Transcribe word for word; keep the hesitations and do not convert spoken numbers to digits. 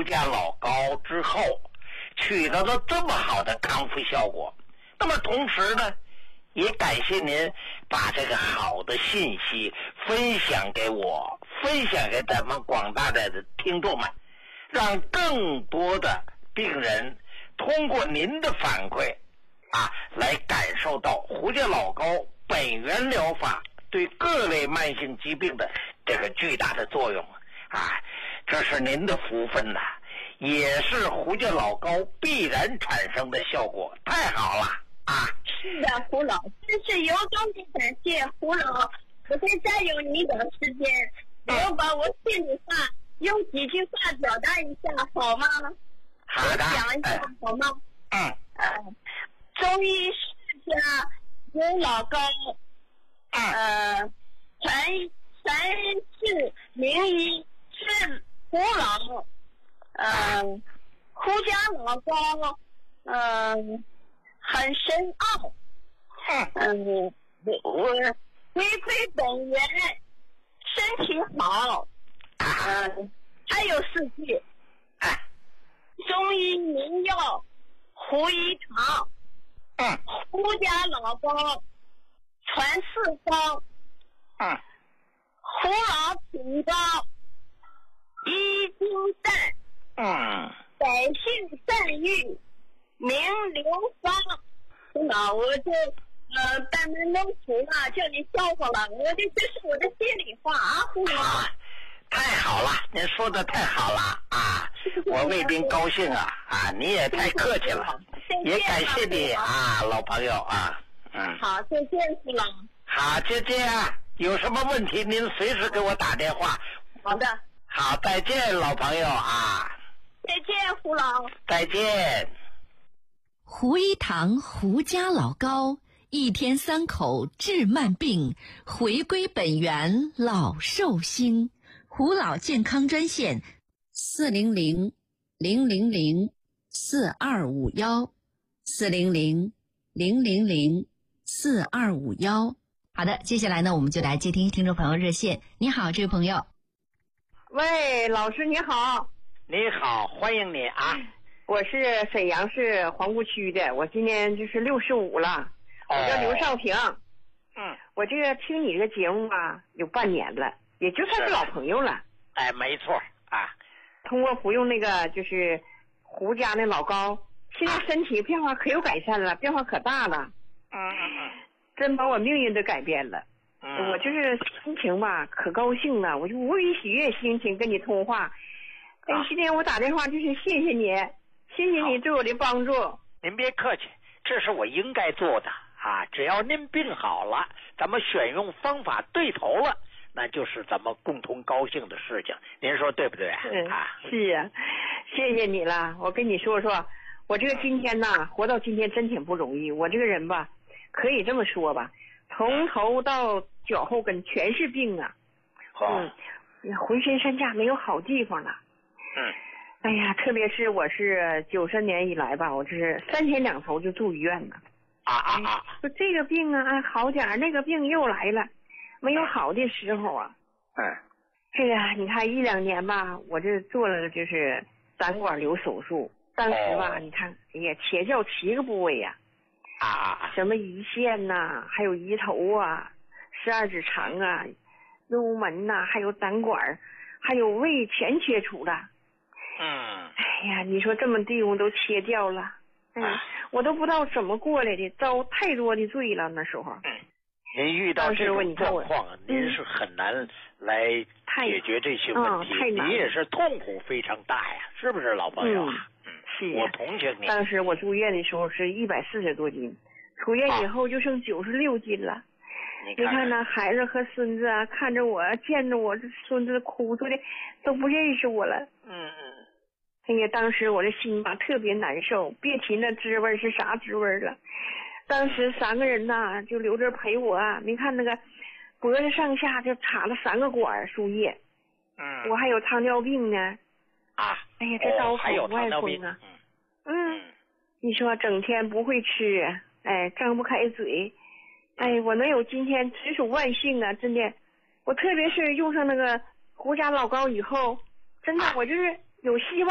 胡家老膏之后，取得了这么好的康复效果。那么同时呢，也感谢您把这个好的信息分享给我，分享给咱们广大的听众们，让更多的病人通过您的反馈啊，来感受到胡家老膏本源疗法对各类慢性疾病的这个巨大的作用啊，这是您的福分呐、啊，也是胡家老膏必然产生的效果，太好了啊！ 是的，胡老，真是由衷的感谢胡老，我会占用你的时间，我把我心里话用几句话表达一下好吗？ 好的， 讲一下好吗？ 嗯， 呃，中医世家有老膏，呃，传传世名医是胡老，呃，胡家老膏，嗯、呃，很深奥，嗯，我我回归本源，身体好，嗯、呃，还有四句，中医名药胡一堂， 嗯， 胡家老膏传四方， 嗯， 胡老品膏医精善， 嗯， 百姓善愈名流芳。胡老，我就呃班门弄斧了，叫你笑话了，我这这是我的心里话啊，胡老。 啊，太好了，您说的太好了啊！我为您高兴啊啊！你也太客气了，也感谢你啊，老朋友啊，嗯。 好，再见，胡老。 好，再见啊！有什么问题您随时给我打电话。 好的。 好，再见，老朋友啊。 再见，胡老。 再见。 胡一堂胡家老膏，一天三口治慢病，回归本源老寿星。胡老健康专线四零零零零零四二五幺四零零零零零四二五幺。好的，接下来呢，我们就来接听听众朋友热线。你好，这位朋友。 喂，老师你好。 你好，欢迎你啊。 我是沈阳市皇姑区的，我今年就是六十五了，我叫刘少平。 嗯， 我这个听你这个节目啊，有半年了，也就算是老朋友了。 哎，没错啊。 通过服用那个就是胡家那老膏，现在身体变化可有改善了，变化可大了。 嗯嗯嗯， 真把我命运都改变了。 嗯， 我就是心情吧，可高兴了，我就无比喜悦心情跟你通话。哎，今天我打电话就是谢谢你，谢谢你对我的帮助。 您别客气，这是我应该做的啊！只要您病好了，咱们选用方法对头了，那就是咱们共同高兴的事情。您说对不对？ 嗯， 啊， 是呀、啊，谢谢你了。我跟你说说，我这个今天呐，活到今天真挺不容易。我这个人吧，可以这么说吧，从头到脚后跟全是病啊。 哦、 嗯，浑身上下没有好地方了。 嗯。 哎呀，特别是我是九十年以来吧，我这是三天两头就住医院呢。 啊啊啊！ 说这个病啊，哎好点儿，那个病又来了，没有好的时候啊。 嗯。 这个你看一两年吧，我这做了就是胆管瘤手术，当时吧，哦、你看，哎呀，切掉七个部位呀、 啊，啊什么胰腺呐、啊，还有胰头啊，十二指肠啊，幽门呐、啊，还有胆管，还有胃全切除了。 嗯， 哎呀，你说这么地方都切掉了，嗯，啊、我都不知道怎么过来的，遭太多的罪了那时候。 嗯，您遇到这种状况，您是很难来解决这些问题， 嗯、 你也是痛苦非常大呀，是不是老朋友啊？ 嗯，是。 我同情你。 当时我住院的时候是一百四十多斤，出院以后就剩九十六斤了。你看, 你看那孩子和孙子啊，看着我，见着我这孙子哭出的，都不认识我了。 嗯嗯。 哎呀，当时我这心吧特别难受，别提那滋味是啥滋味了。当时三个人呐，就留着陪我啊。你看那个脖子上下就插了三个管输液。 嗯。 我还有糖尿病呢。 啊。 哎呀，这刀口不外风啊。嗯。嗯。你说整天不会吃，哎，张不开嘴。哎，我能有今天实属万幸啊！真的，我特别是用上那个胡家老膏以后，真的我就是有希望。